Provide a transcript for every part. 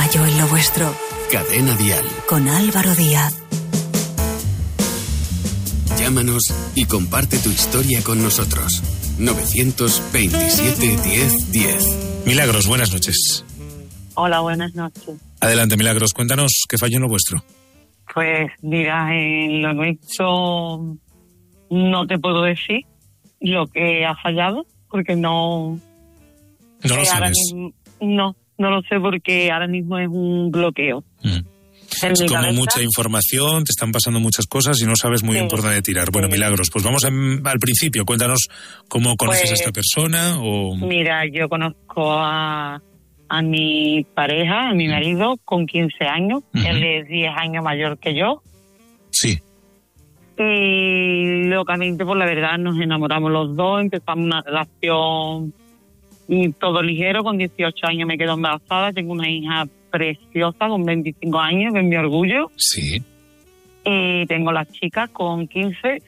fallo en lo vuestro. Cadena Dial. Con Álvaro Díaz. Llámanos y comparte tu historia con nosotros. 927 10 10. Milagros, buenas noches. Hola, buenas noches. Adelante, Milagros, cuéntanos qué falló en lo vuestro. Pues mira, en lo nuestro no te puedo decir lo que ha fallado, porque no... No lo sabes. No lo sé, porque ahora mismo es un bloqueo. Es como mucha información, te están pasando muchas cosas y no sabes muy bien por dónde tirar. Bueno, Milagros, pues vamos al principio. Cuéntanos cómo conoces a esta persona. Mira, yo conozco a mi pareja, a mi marido, con 15 años. Él es 10 años mayor que yo. Sí. Y locamente, pues la verdad, nos enamoramos los dos, empezamos una relación todo ligero. Con 18 años me quedo embarazada, tengo una hija preciosa con 25 años, que es mi orgullo. Sí. Y tengo las chicas con 15.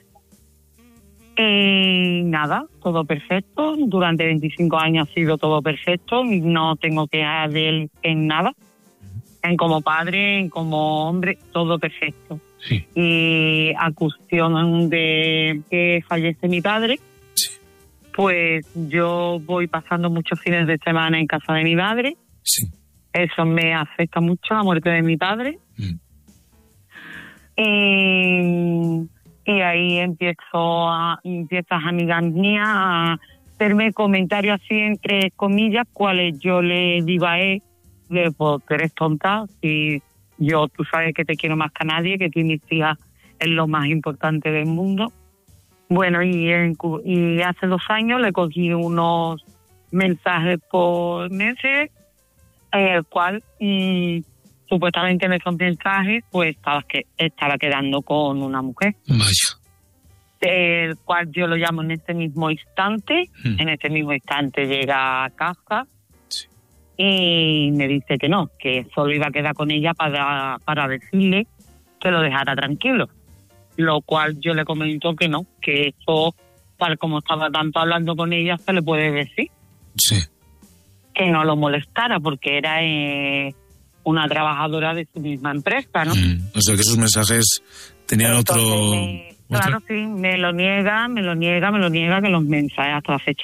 Y nada, todo perfecto. Durante 25 años ha sido todo perfecto. No tengo quejas de él en nada. En como padre, en como hombre, todo perfecto. Sí. Y a cuestión de que fallece mi padre, pues yo voy pasando muchos fines de semana en casa de mi madre. Sí. Eso me afecta mucho, la muerte de mi padre. Y ahí empiezas amigas mías a hacerme comentarios así entre comillas, cuales yo le digo a él, pues tú eres tonta, si tú sabes que te quiero más que a nadie, que tú y mis hijas es lo más importante del mundo. Bueno, y hace 2 años le cogí unos mensajes por Messenger, el cual supuestamente en esos mensajes pues estaba quedando con una mujer. Vaya. El cual yo lo llamo en este mismo instante. En este mismo instante llega a casa y me dice que no, que solo iba a quedar con ella para decirle que lo dejara tranquilo. Lo cual yo le comento que no, que eso, tal como estaba tanto hablando con ella, se le puede decir. Sí. Que no lo molestara, porque era una trabajadora de su misma empresa, ¿no? O sea, que esos mensajes tenían Entonces, claro, sí, me lo niega, que los mensajes hasta la fecha